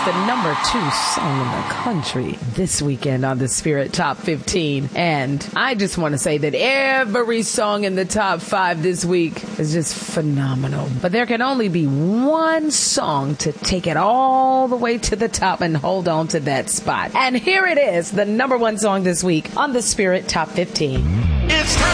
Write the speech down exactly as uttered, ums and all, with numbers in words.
the number two song in the country this weekend on the Spirit Top fifteen. And I just want to say that every song in the top five this week is just phenomenal. But there can only be one song to take it all the way to the top and hold on to that spot. And here it is, the number one song this week on the Spirit Top fifteen. It's time.